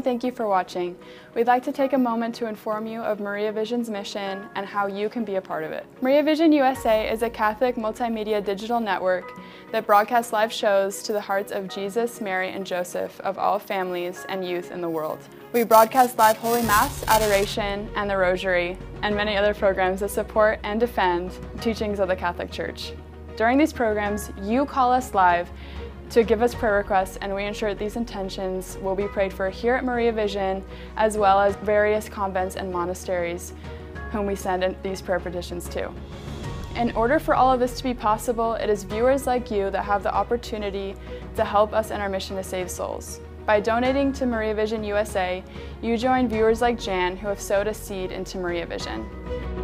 thank you for watching. We'd like to take a moment to inform you of Maria Vision's mission and how you can be a part of it. Maria Vision USA is a Catholic multimedia digital network that broadcasts live shows to the hearts of Jesus, Mary, and Joseph of all families and youth in the world. We broadcast live Holy Mass, Adoration, and the Rosary, and many other programs that support and defend teachings of the Catholic Church. During these programs, you call us live to give us prayer requests, and we ensure that these intentions will be prayed for here at Maria Vision, as well as various convents and monasteries whom we send these prayer petitions to. In order for all of this to be possible, it is viewers like you that have the opportunity to help us in our mission to save souls. By donating to Maria Vision USA, you join viewers like Jan who have sowed a seed into Maria Vision.